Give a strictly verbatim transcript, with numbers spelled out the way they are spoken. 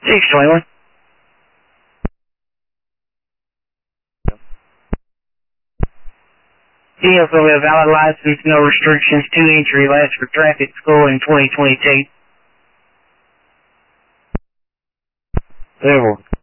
six twenty-one. Vehicle with a valid license, no restrictions, two entry, last for traffic school in twenty twenty-two. Several.